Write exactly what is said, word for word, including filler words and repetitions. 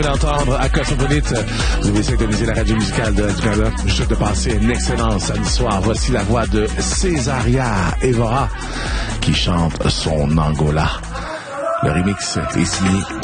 D'entendre à Cosmopolite, vous avez syntonisé la radio musicale de du Canada. Je souhaite de passer un excellent samedi soir. Voici la voix de Césaria Evora qui chante son Angola. Le remix est signé